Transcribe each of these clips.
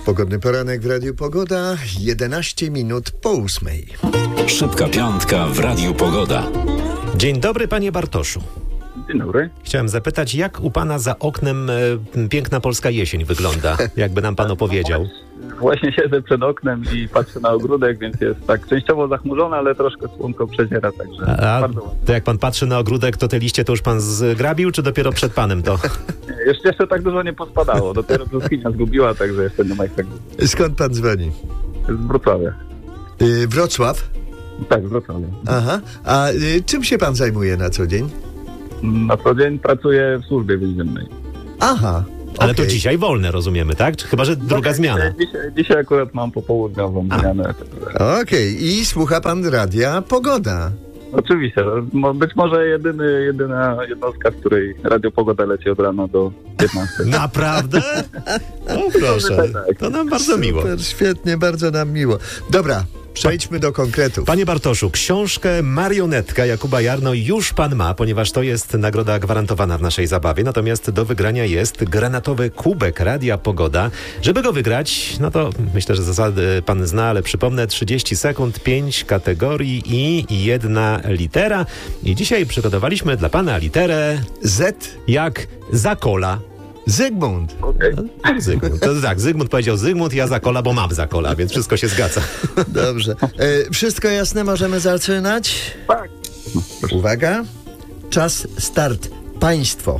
Pogodny poranek w Radiu Pogoda, 11 minut po 8. Szybka piątka w Radiu Pogoda. Dzień dobry, panie Bartoszu. Dzień dobry. Chciałem zapytać, jak u pana za oknem piękna polska jesień wygląda? Jakby nam pan opowiedział. Właśnie siedzę przed oknem i patrzę na ogródek, więc jest tak częściowo zachmurzone, ale troszkę słonko przedziera, także bardzo ładnie. To jak pan patrzy na ogródek, to te liście to już pan zgrabił, czy dopiero przed panem to? Jeszcze tak dużo nie pospadało, dopiero brzoskwinia zgubiła, także jeszcze nie ma ich tak dużo. Skąd pan dzwoni? Z Wrocławia. Wrocław? Tak, z Wrocławia. Aha. A czym się pan zajmuje na co dzień? Na co dzień pracuję w służbie więziennej. Aha. Ale okej. to dzisiaj wolne, rozumiemy, tak? Chyba, że druga zmiana. Dzisiaj akurat mam popołudniową zmianę. Okej. I słucha pan Radia Pogoda. Oczywiście. Być może jedyna jednostka, w której Radio Pogoda leci od rana do 15. Naprawdę? O proszę, to nam bardzo miło. Super, świetnie, bardzo nam miło. Dobra, przejdźmy do konkretów. Panie Bartoszu, książkę Marionetka Jakuba Jarno już pan ma, ponieważ to jest nagroda gwarantowana w naszej zabawie. Natomiast do wygrania jest granatowy kubek Radia Pogoda. Żeby go wygrać, no to myślę, że zasady pan zna, ale przypomnę, 30 sekund, 5 kategorii i 1 litera. I dzisiaj przygotowaliśmy dla pana literę Z. jak Zakola. Zygmunt. Okej. Zygmunt. To tak, Zygmunt powiedział Zygmunt, ja Zakola, bo mam Zakola, więc wszystko się zgadza. Dobrze. Wszystko jasne, możemy zaczynać? Tak. Uwaga. Czas, start. Państwo.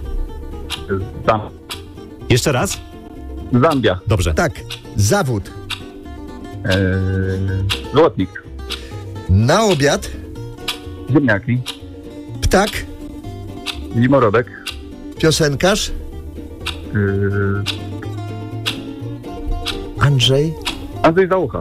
Jeszcze raz? Zambia. Dobrze. Tak. Zawód. Złotnik. Na obiad. Ziemniaki. Ptak. Zimorodek. Piosenkarz. Andrzej. Andrzej Załucha.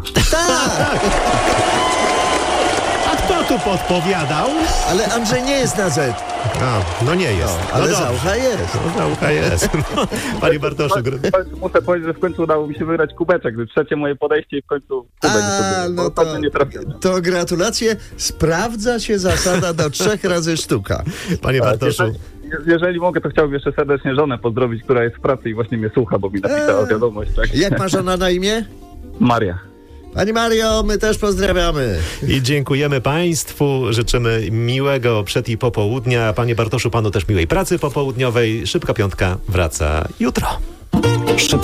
A kto tu podpowiadał? Ale Andrzej nie jest na Z. No nie jest. Ale dobrze. Załucha jest. Załucha jest. No, panie Bartoszu, Muszę powiedzieć, że w końcu udało mi się wygrać kubeczek. Trzecie moje podejście i w końcu kubek. No nie trafiłem. to gratulacje. Sprawdza się zasada do 3 razy sztuka. Panie Bartoszu. Jeżeli mogę, to chciałbym jeszcze serdecznie żonę pozdrowić, która jest w pracy i właśnie mnie słucha, bo mi napisała wiadomość. Tak? Jak ma żona na imię? Maria. Pani Mario, my też pozdrawiamy. I dziękujemy państwu, życzymy miłego przed- i popołudnia. Panie Bartoszu, panu też miłej pracy popołudniowej. Szybka piątka wraca jutro.